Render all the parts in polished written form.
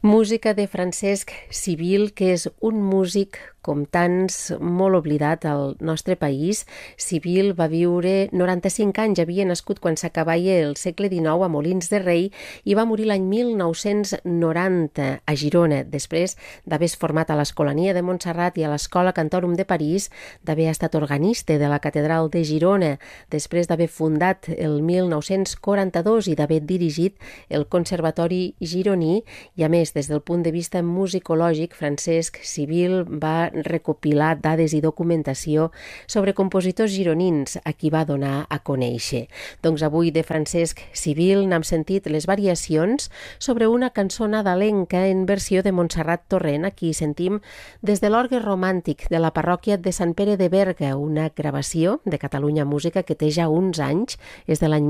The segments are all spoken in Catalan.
Música de Francesc Civil, que és un músic, com tants, molt oblidat al nostre país. Civil va viure 95 anys, havia nascut quan s'acabava el segle XIX a Molins de Rei i va morir l'any 1990 a Girona, després d'haver-se format a l'Escolania de Montserrat i a l'Escola Cantorum de París, d'haver estat organista de la Catedral de Girona, després d'haver fundat el 1942 i d'haver dirigit el Conservatori Gironí, i a més, des del punt de vista musicològic, Francesc Civil va recopilar dades i documentació sobre compositors gironins a qui va donar a conèixer. Doncs avui de Francesc Civil n'hem sentit les variacions sobre una cançó nadalenca en versió de Montserrat Torrent. Aquí sentim des de l'orgue romàntic de la parròquia de Sant Pere de Berga, una gravació de Catalunya Música que té ja uns anys, és de l'any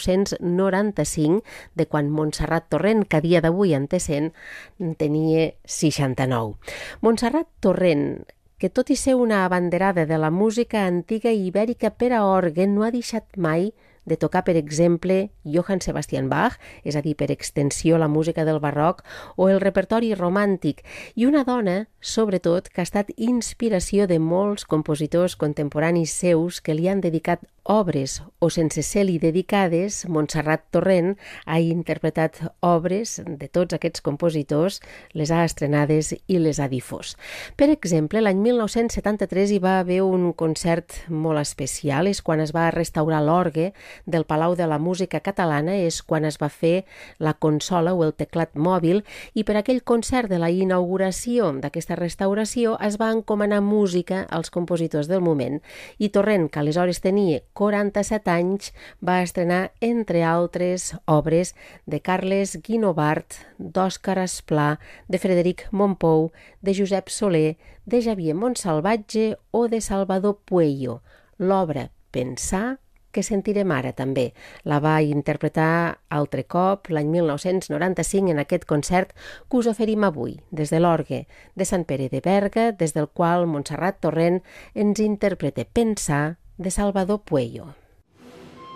1995, de quan Montserrat Torrent, que a dia d'avui en té 100, tenia 69. Montserrat Torrent, que tot i ser una abanderada de la música antiga i ibèrica per a orgue, no ha deixat mai de tocar, per exemple, Johann Sebastian Bach, és a dir, per extensió la música del barroc, o el repertori romàntic, i una dona, sobretot, que ha estat inspiració de molts compositors contemporanis seus que li han dedicat obres o sense ser-li dedicades. Montserrat Torrent ha interpretat obres de tots aquests compositors, les ha estrenades i les ha difós. Per exemple, l'any 1973 hi va haver un concert molt especial, és quan es va restaurar l'orgue del Palau de la Música Catalana, és quan es va fer la consola o el teclat mòbil, i per aquell concert de la inauguració d'aquesta restauració es va encomanar música als compositors del moment, i Torrent, que aleshores tenia 47 anys, va estrenar, entre altres, obres de Carles Guinovart, d'Òscar Esplà, de Frederic Mompou, de Josep Soler, de Xavier Montsalvatge o de Salvador Pueyo. L'obra Pensar, que sentirem ara també, la va interpretar altre cop l'any 1995 en aquest concert que us oferim avui, des de l'orgue de Sant Pere de Berga, des del qual Montserrat Torrent ens interpreta Pensar, de Salvador Pueyo.